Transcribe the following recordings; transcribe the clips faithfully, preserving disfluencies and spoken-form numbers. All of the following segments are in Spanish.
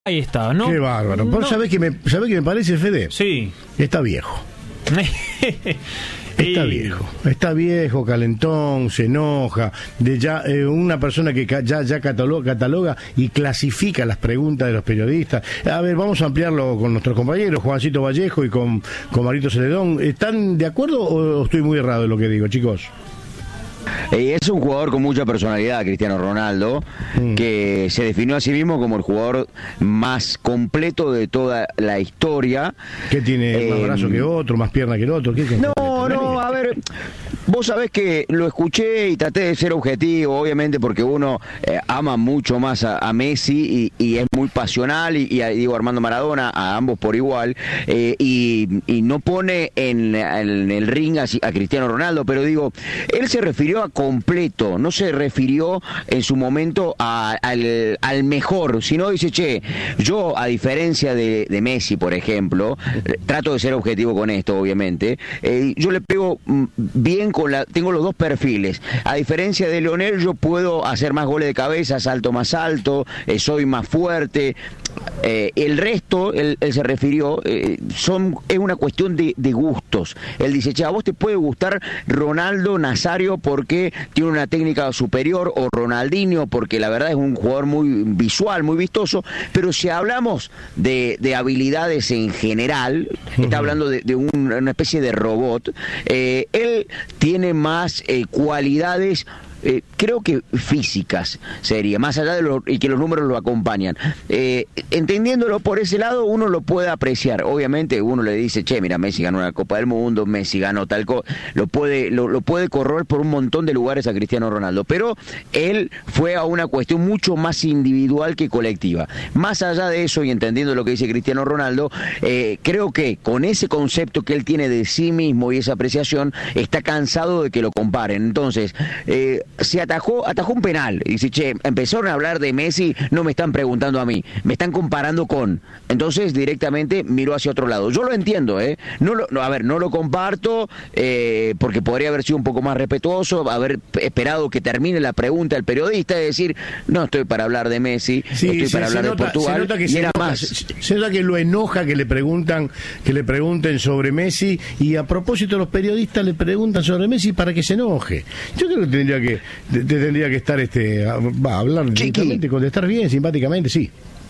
Ahí está, ¿no? Qué bárbaro. No. ¿Sabés qué me, ¿sabés qué me parece, Fede? Sí. Está viejo. Está Y- viejo, está viejo, calentón, se enoja. De ya eh, una persona que ca- ya, ya cataloga, cataloga y clasifica las preguntas de los periodistas. A ver, vamos a ampliarlo con nuestros compañeros, Juancito Vallejo y con, con Marito Celedón. ¿Están de acuerdo o estoy muy errado en lo que digo, chicos? Eh, es un jugador con mucha personalidad, Cristiano Ronaldo, Mm. que se definió a sí mismo como el jugador más completo de toda la historia. ¿Qué tiene más Eh, brazo que otro, más pierna que el otro? ¿Qué, qué- No, no, a ver, vos sabés que lo escuché y traté de ser objetivo, obviamente porque uno eh, ama mucho más a, a Messi y, y es muy pasional, y, y a Diego Armando Maradona, a ambos por igual, eh, y, y no pone en, en el ring a, a Cristiano Ronaldo, pero digo, él se refirió a completo, no se refirió en su momento a- al, al mejor, sino dice, che, yo a diferencia de, de Messi, por ejemplo, eh, trato de ser objetivo con esto, obviamente, eh, yo le pego mm, bien con la, tengo los dos perfiles, a diferencia de Lionel yo puedo hacer más goles de cabeza, salto más alto, eh, soy más fuerte. Eh, el resto, él, él se refirió, eh, son es una cuestión de, de gustos. Él dice, che, a vos te puede gustar Ronaldo Nazario porque tiene una técnica superior, o Ronaldinho porque la verdad es un jugador muy visual, muy vistoso, pero si hablamos de, de habilidades en general, está hablando de, de un- una especie de robot, eh, él tiene más eh, cualidades, Eh, creo que físicas sería, más allá de lo, y que los números lo acompañan. Eh, entendiéndolo por ese lado, uno lo puede apreciar. Obviamente uno le dice, che, mira, Messi ganó una Copa del Mundo, Messi ganó tal cosa, lo puede, lo, lo puede corroer por un montón de lugares a Cristiano Ronaldo, pero él fue a una cuestión mucho más individual que colectiva. Más allá de eso, y entendiendo lo que dice Cristiano Ronaldo, eh, creo que con ese concepto que él tiene de sí mismo y esa apreciación, está cansado de que lo comparen. Entonces, eh, se atajó, atajó un penal. Y dice, che, empezaron a hablar de Messi, no me están preguntando a mí, me están comparando con. Entonces, directamente miró hacia otro lado. Yo lo entiendo, ¿eh? No lo, no, a ver, no lo comparto, eh, porque podría haber sido un poco más respetuoso, haber esperado que termine la pregunta del periodista, y decir, no estoy para hablar de Messi, Sí, estoy se- para se hablar nota- de Portugal, se nota que y se era enoja, más. se- se nota que lo enoja que le preguntan, que le pregunten sobre Messi, y a propósito los periodistas le preguntan sobre Messi para que se enoje. Yo creo que tendría que te- te tendría que estar este a, va, a hablar Chiqui. directamente, contestar bien, simpáticamente, sí.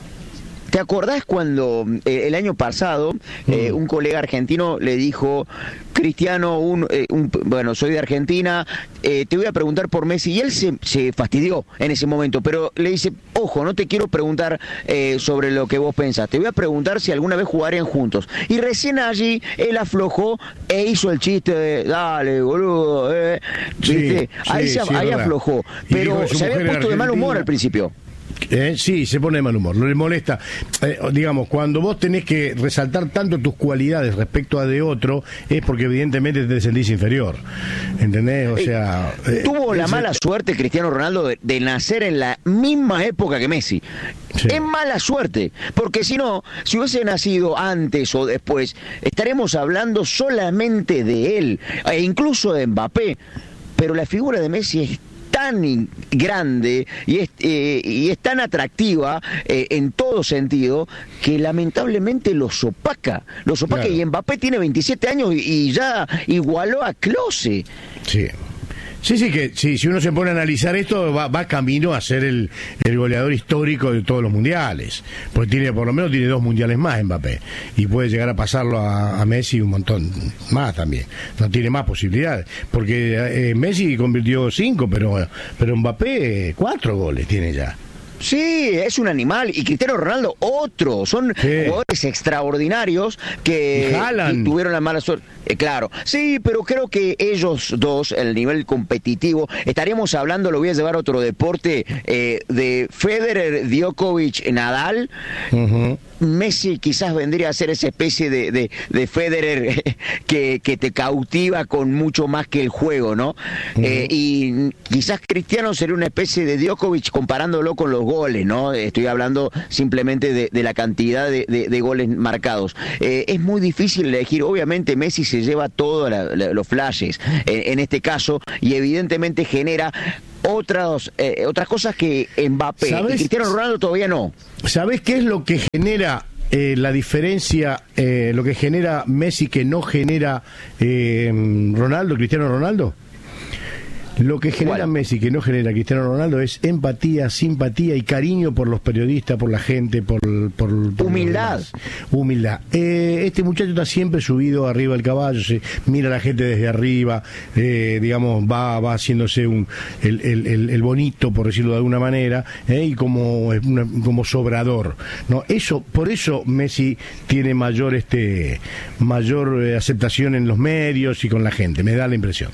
¿Te acordás cuando eh, el año pasado eh, Mm. un colega argentino le dijo, Cristiano, un, eh, un- bueno, soy de Argentina, eh, te voy a preguntar por Messi? Y él se, se fastidió en ese momento, pero le dice, ojo, no te quiero preguntar eh, sobre lo que vos pensás, te voy a preguntar si alguna vez jugarían juntos. Y recién allí él aflojó e hizo el chiste de, dale, boludo, eh. Sí, ¿Viste? ahí sí, se, sí, ahí verdad. aflojó, Y dijo pero que su se había mujer era puesto de mal humor argentina. al principio. Eh, sí, se pone de mal humor, no le molesta. Eh, digamos, cuando vos tenés que resaltar tanto tus cualidades respecto a de otro, es porque evidentemente te sentís inferior. ¿Entendés? O sea. eh, Tuvo la ese- mala suerte Cristiano Ronaldo de, de nacer en la misma época que Messi. Sí. Es mala suerte, porque si no, si hubiese nacido antes o después, estaremos hablando solamente de él, e incluso de Mbappé. Pero la figura de Messi es tan in- grande y es, eh, y es tan atractiva eh, en todo sentido, que lamentablemente los opaca, los opaca. Claro. Y Mbappé tiene veintisiete años y, y ya igualó a Klose. Sí. Sí, sí, que sí, si uno se pone a analizar esto, va, va camino a ser el, el goleador histórico de todos los mundiales. Pues tiene, por lo menos tiene dos mundiales más Mbappé. Y puede llegar a pasarlo a, a Messi un montón más también. No tiene más posibilidades. Porque eh, Messi convirtió cinco, pero, pero Mbappé eh, cuatro goles tiene ya. Sí, es un animal. Y Cristiano Ronaldo, otro. Son Sí. jugadores extraordinarios que, Y Haaland. que tuvieron la mala suerte. Eh, claro, sí, pero creo que ellos dos, el nivel competitivo, estaríamos hablando, lo voy a llevar a otro deporte, eh, de Federer, Djokovic, Nadal. Ujú. Messi quizás vendría a ser esa especie de, de, de Federer que, que te cautiva con mucho más que el juego, ¿no? Uh-huh. Eh, y quizás Cristiano sería una especie de Djokovic comparándolo con los goles, ¿no? Estoy hablando simplemente de, de la cantidad de, de, de goles marcados. Eh, es muy difícil elegir. Obviamente Messi se lleva todos los flashes en, en este caso, y evidentemente genera otras eh, otras cosas que Mbappé y Cristiano Ronaldo todavía no. ¿Sabés qué es lo que genera eh, la diferencia, eh, lo que genera Messi que no genera eh, Ronaldo, Cristiano Ronaldo? Lo que genera ¿Cuál? Messi, que no genera Cristiano Ronaldo, es empatía, simpatía y cariño por los periodistas, por la gente, por... por, por humildad. Humildad. Eh, este muchacho está siempre subido arriba del caballo, se mira a la gente desde arriba, eh, digamos, va va haciéndose un el, el, el, el bonito, por decirlo de alguna manera, eh, y como, una, como sobrador. ¿No? Eso, por eso Messi tiene mayor, este, mayor eh, aceptación en los medios y con la gente, me da la impresión.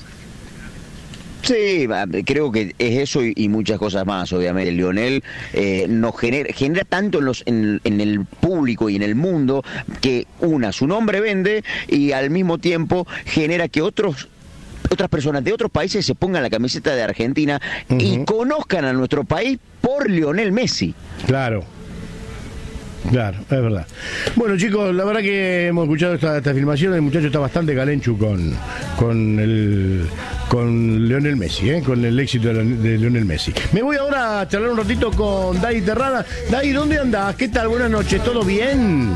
Sí, creo que es eso y, y muchas cosas más, obviamente. Lionel eh, nos genera, genera tanto en, los, en, en el público y en el mundo que, una, su nombre vende y al mismo tiempo genera que otros otras personas de otros países se pongan la camiseta de Argentina uh-huh. y conozcan a nuestro país por Lionel Messi. Claro. Claro, es verdad. Bueno, chicos, la verdad que hemos escuchado esta, esta filmación. El muchacho está bastante calenchu con con el con Lionel Messi, ¿eh? Con el éxito de, de Lionel Messi. Me voy ahora a charlar un ratito con Dai Terrada. Dai, ¿dónde andás? ¿Qué tal? Buenas noches, ¿todo bien?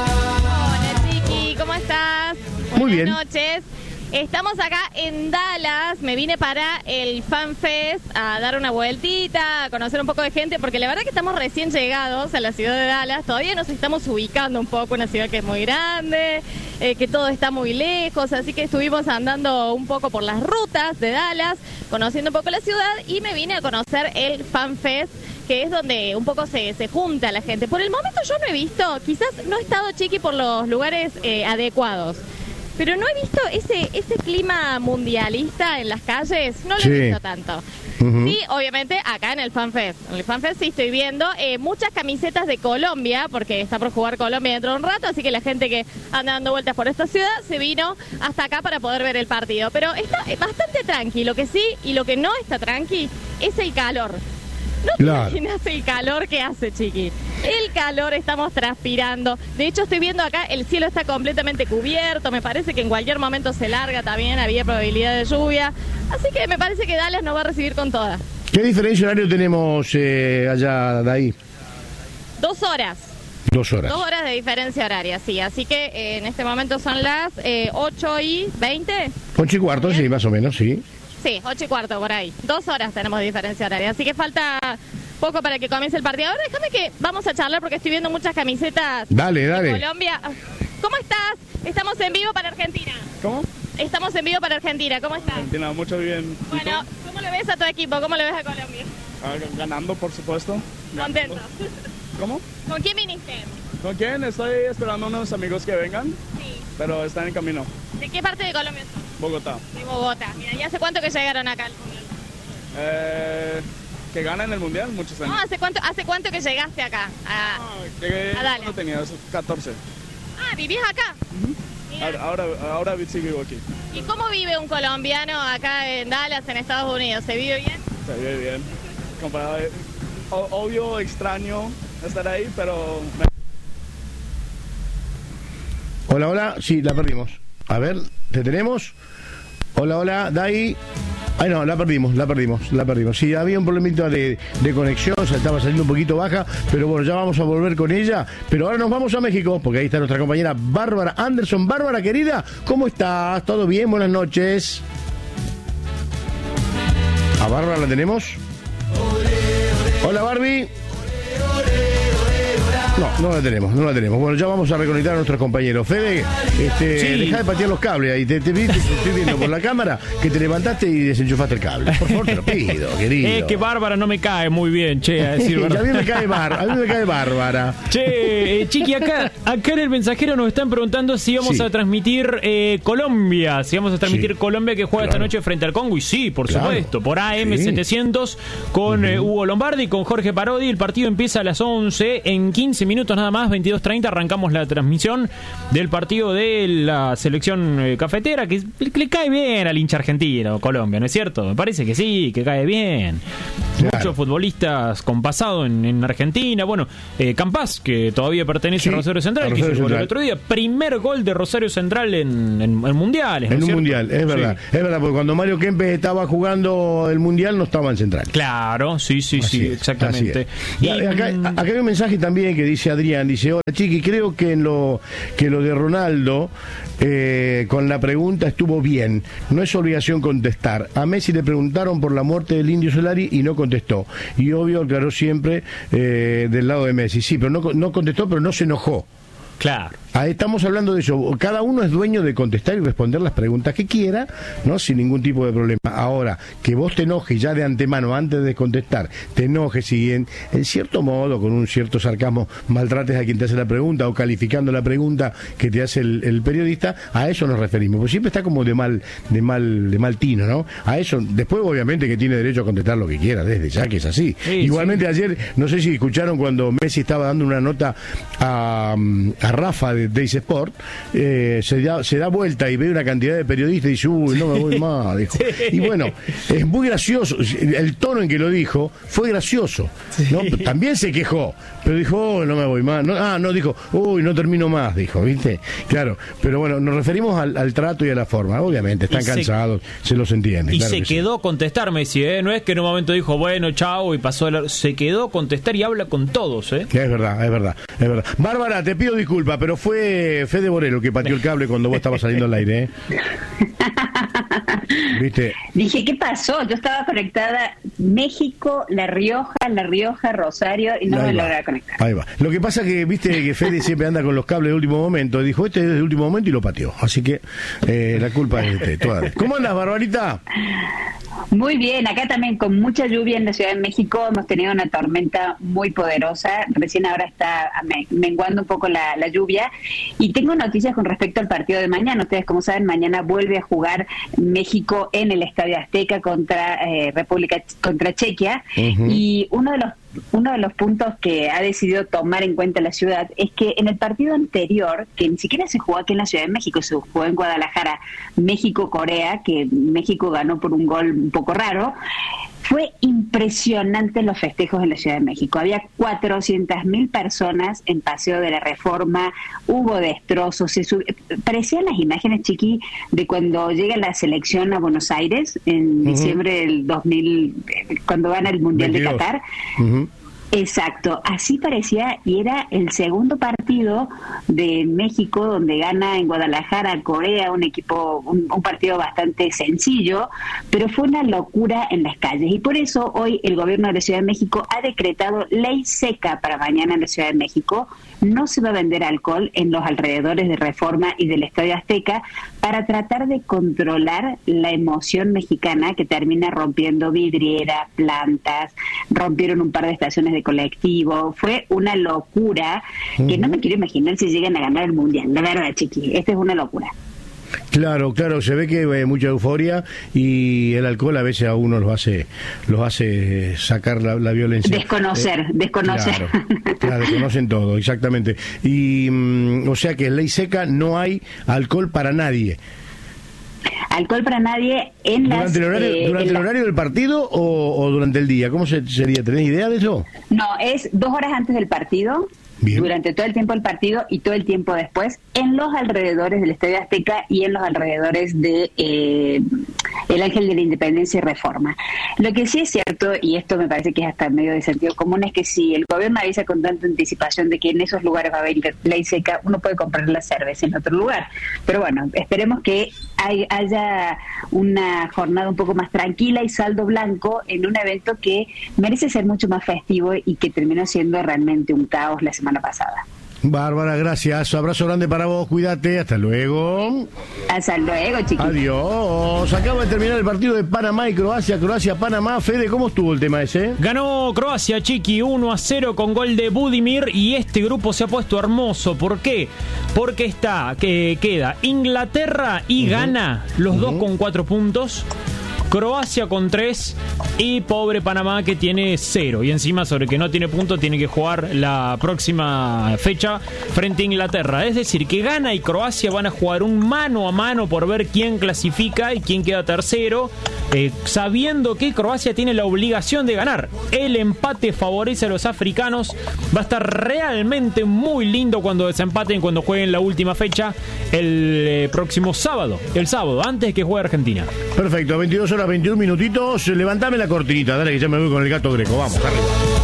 Hola, Chiqui, ¿cómo estás? Buenas Muy bien. noches. Estamos acá en Dallas, me vine para el Fan Fest a dar una vueltita, a conocer un poco de gente, porque la verdad que estamos recién llegados a la ciudad de Dallas, todavía nos estamos ubicando un poco, una ciudad que es muy grande, eh, que todo está muy lejos, así que estuvimos andando un poco por las rutas de Dallas, conociendo un poco la ciudad y me vine a conocer el Fan Fest, que es donde un poco se, se junta la gente. Por el momento yo no he visto, quizás no he estado, Chiqui, por los lugares eh, adecuados. Pero no he visto ese ese clima mundialista en las calles, no lo sí. he visto tanto. Uh-huh. Sí, obviamente acá en el Fan Fest. En el Fan Fest sí estoy viendo eh, muchas camisetas de Colombia, porque está por jugar Colombia dentro de un rato, así que la gente que anda dando vueltas por esta ciudad se vino hasta acá para poder ver el partido. Pero está bastante tranqui, lo que sí y lo que no está tranqui es el calor. No te claro. imaginas el calor que hace, Chiqui. El calor, estamos transpirando. De hecho, estoy viendo acá, el cielo está completamente cubierto. Me parece que en cualquier momento se larga también, había probabilidad de lluvia. Así que me parece que Dallas nos va a recibir con toda. ¿Qué diferencia horario tenemos eh, allá de ahí? Dos horas. Dos horas. Dos horas de diferencia horaria, sí. Así que eh, en este momento son las eh, ocho y veinte. Ocho y cuarto, sí, más o menos, sí. Sí, ocho y cuarto por ahí. Dos horas tenemos de diferencia horaria. Así que falta poco para que comience el partido. Ahora déjame que vamos a charlar porque estoy viendo muchas camisetas dale, dale. de Colombia. ¿Cómo estás? Estamos en vivo para Argentina. ¿Cómo? Estamos en vivo para Argentina. ¿Cómo estás? Argentina, mucho bien. Bueno, ¿cómo le ves a tu equipo? ¿Cómo le ves a Colombia? Ah, ganando, por supuesto. Contento. ¿Cómo? ¿Con quién viniste? ¿Con quién? Estoy esperando a unos amigos que vengan. Sí. Pero están en camino. ¿De qué parte de Colombia son? Bogotá. De Bogotá. Mira, ¿y hace cuánto que llegaron acá al Mundial? Eh, que ganan el Mundial, muchos años. No, ¿hace cuánto, hace cuánto que llegaste acá? A, ah, llegué a Dallas. cuando tenía catorce. Ah, ¿vivís acá? Uh-huh. Ahora, ahora, ahora sí vivo aquí. ¿Y cómo vive un colombiano acá en Dallas, en Estados Unidos? ¿Se vive bien? Se vive bien. Comparado, obvio, extraño estar ahí, pero... Hola, hola, sí, la perdimos. A ver, ¿te tenemos? Hola, hola, Dai. Ay, no, la perdimos, la perdimos, la perdimos. Sí, había un problemita de, de conexión, se estaba saliendo un poquito baja, pero bueno, ya vamos a volver con ella. Pero ahora nos vamos a México, porque ahí está nuestra compañera Bárbara Anderson. Bárbara, querida, ¿cómo estás? ¿Todo bien? Buenas noches. ¿A Bárbara la tenemos? Hola, Barbie. No, no la tenemos, no la tenemos. Bueno, ya vamos a reconectar a nuestros compañeros. Fede, este, sí. Deja de patear los cables ahí. Te, te, te, te estoy viendo por la cámara que te levantaste y desenchufaste el cable. Por favor, te lo pido, querido. Es que Bárbara no me cae muy bien, che, a decir verdad. a mí me cae bar, a mí me cae Bárbara. Che, eh, Chiqui, acá, acá en el mensajero nos están preguntando si vamos sí. a transmitir eh, Colombia, si vamos a transmitir sí. Colombia que juega claro. esta noche frente al Congo. Y sí, por claro. supuesto, por A M sí. setecientos con uh-huh. eh, Hugo Lombardi, con Jorge Parodi. El partido empieza a las once, en quince trece minutos nada más, veintidós treinta, arrancamos la transmisión del partido de la selección eh, cafetera, que le, le cae bien al hincha argentino, Colombia, ¿no es cierto? Me parece que sí, que cae bien. Claro. Muchos futbolistas con pasado en, en Argentina. Bueno, eh, Campás, que todavía pertenece sí, a Rosario Central, a Rosario que hizo el gol el otro día. Primer gol de Rosario Central en, en, en mundiales, ¿no? En es un cierto? mundial, es verdad. Sí. Es verdad, porque cuando Mario Kempes estaba jugando el mundial no estaba en Central. Claro, sí, sí, así sí, es, exactamente. Y, acá, acá hay un mensaje también que dice Adrián, dice, hola Chiqui, creo que en lo que lo de Ronaldo eh, con la pregunta estuvo bien, no es obligación contestar. A Messi le preguntaron por la muerte del Indio Solari y no contestó, y obvio aclaró siempre eh, del lado de Messi, sí, pero no, no contestó, pero no se enojó. Claro. Ahí estamos hablando de eso. Cada uno es dueño de contestar y responder las preguntas que quiera, ¿no? Sin ningún tipo de problema. Ahora, que vos te enojes ya de antemano, antes de contestar, te enojes y en, en cierto modo, con un cierto sarcasmo, maltrates a quien te hace la pregunta o calificando la pregunta que te hace el, el periodista, a eso nos referimos. Porque siempre está como de mal, de mal, de mal tino, ¿no? A eso, después obviamente que tiene derecho a contestar lo que quiera, desde ya que es así. Sí, igualmente sí. Ayer, no sé si escucharon cuando Messi estaba dando una nota a, a Rafa de Dice Sport, eh, se, da, se da vuelta y ve una cantidad de periodistas y dice, uy, no me voy más, dijo. Sí. Y bueno, es muy gracioso, el tono en que lo dijo fue gracioso, ¿no? Sí. También se quejó, pero dijo, oh, no me voy más, no, ah, no, dijo, uy, no termino más, dijo, ¿viste? Claro, pero bueno, nos referimos al, al trato y a la forma, obviamente, están y cansados, se, se los entiende. Y claro se quedó a contestar Messi, ¿eh? No es que en un momento dijo, bueno, chao, y pasó, el... se quedó a contestar y habla con todos, ¿eh? Es verdad, es verdad, es verdad. Bárbara, te pido disculpas, pero fue Fede Borelo que pateó el cable cuando vos estabas saliendo al aire, ¿eh? ¿Viste? Dije, ¿qué pasó? Yo estaba conectada México, La Rioja, La Rioja, Rosario y no me lograba conectar. Ahí va. Lo que pasa es que, viste, que Fede siempre anda con los cables de último momento. Dijo, este es de último momento y lo pateó. Así que eh, la culpa es de toda. ¿Cómo andas, Barbarita? Muy bien, acá también con mucha lluvia en la Ciudad de México, hemos tenido una tormenta muy poderosa, recién ahora está menguando un poco la, la lluvia, y tengo noticias con respecto al partido de mañana. Ustedes, como saben, mañana vuelve a jugar México en el Estadio Azteca contra eh, República, contra Chequia, uh-huh. Y uno de los Uno de los puntos que ha decidido tomar en cuenta la ciudad es que en el partido anterior, que ni siquiera se jugó aquí en la Ciudad de México, se jugó en Guadalajara, México-Corea, que México ganó por un gol un poco raro, fue impresionante los festejos en la Ciudad de México. Había cuatrocientas mil personas en Paseo de la Reforma, hubo destrozos, se sub... parecían las imágenes, Chiqui, de cuando llega la selección a Buenos Aires en uh-huh. diciembre del dos mil, cuando gana el Mundial veintidós de Qatar. Uh-huh. Exacto, así parecía, y era el segundo partido de México donde gana en Guadalajara, Corea, un equipo, un, un partido bastante sencillo, pero fue una locura en las calles, y por eso hoy el gobierno de la Ciudad de México ha decretado ley seca para mañana en la Ciudad de México. No se va a vender alcohol en los alrededores de Reforma y del Estadio Azteca para tratar de controlar la emoción mexicana que termina rompiendo vidriera, plantas, rompieron un par de estaciones de colectivo. Fue una locura uh-huh. que no me quiero imaginar si llegan a ganar el Mundial. La verdad, Chiqui, esta es una locura. Claro, claro, se ve que hay mucha euforia y el alcohol a veces a uno los hace los hace sacar la, la violencia. Desconocer, eh, desconocer. Claro, claro, desconocen todo, exactamente. Y mm, o sea que en ley seca no hay alcohol para nadie. Alcohol para nadie en ¿Durante las... el horario, eh, ¿durante el horario la... del partido o, o durante el día? ¿Cómo se, sería? ¿Tenés idea de eso? No, es dos horas antes del partido. Bien. Durante todo el tiempo del partido y todo el tiempo después, en los alrededores del Estadio Azteca y en los alrededores de eh, el Ángel de la Independencia y Reforma. Lo que sí es cierto, y esto me parece que es hasta medio de sentido común, es que si el gobierno avisa con tanta anticipación de que en esos lugares va a haber ley seca, uno puede comprar la cerveza en otro lugar. Pero bueno, esperemos que hay, haya una jornada un poco más tranquila y saldo blanco en un evento que merece ser mucho más festivo y que terminó siendo realmente un caos la semana pasada. Bárbara, gracias. Abrazo grande para vos, cuídate, hasta luego. Hasta luego, chiquita. Adiós. Acaba de terminar el partido de Panamá y Croacia, Croacia-Panamá. Fede, ¿cómo estuvo el tema ese? Ganó Croacia, Chiqui, uno a cero con gol de Budimir, y este grupo se ha puesto hermoso. ¿Por qué? Porque está, que queda Inglaterra y uh-huh. Ghana, los uh-huh. dos con cuatro puntos. Croacia con tres y pobre Panamá que tiene cero. Y encima, sobre que no tiene punto, tiene que jugar la próxima fecha frente a Inglaterra. Es decir, que Ghana y Croacia van a jugar un mano a mano por ver quién clasifica y quién queda tercero, eh, sabiendo que Croacia tiene la obligación de ganar. El empate favorece a los africanos. Va a estar realmente muy lindo cuando desempaten, cuando jueguen la última fecha el eh, próximo sábado. El sábado, antes de que juegue Argentina. Perfecto, veintidós horas veintiún minutitos. Levantame la cortinita, dale que ya me voy con el gato Greco. Vamos, arriba.